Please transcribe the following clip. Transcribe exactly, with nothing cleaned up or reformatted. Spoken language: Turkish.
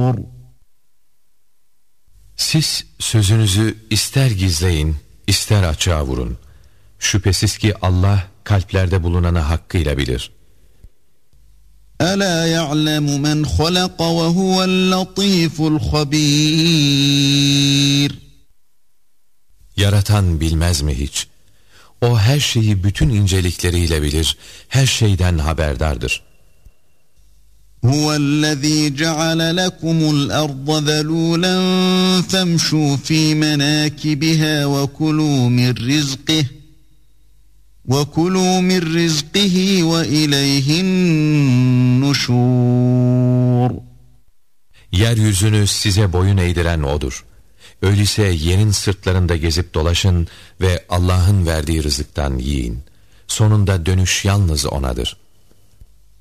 Siz sözünüzü ister gizleyin, ister açığa vurun. Şüphesiz ki Allah kalplerde bulunanı hakkıyla bilir. أَلَا يَعْلَمُ مَنْ خَلَقَ وَهُوَ اللَّطِيفُ الْخَبِيرُ Yaratan bilmez mi hiç? O her şeyi bütün incelikleriyle bilir, her şeyden haberdardır. هُوَ الَّذ۪ي جَعَلَ لَكُمُ الْأَرْضَ ذَلُولًا فَامْشُوا ف۪ي مَنَاكِبِهَا وَكُلُوا مِنْ رِزْقِهِ وَكُلُوا مِنْ رِزْقِهِ وَإِلَيْهِ النُّشُورُ Yeryüzünü size boyun eğdiren O'dur. Öyleyse yerin sırtlarında gezip dolaşın ve Allah'ın verdiği rızıktan yiyin. Sonunda dönüş yalnız O'nadır.